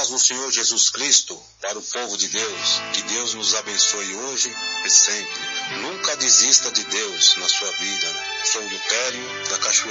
paz do Senhor Jesus Cristo para o povo de Deus. Que Deus nos abençoe hoje e sempre. Nunca desista de Deus na sua vida. Sou Lutério da Cachoeira.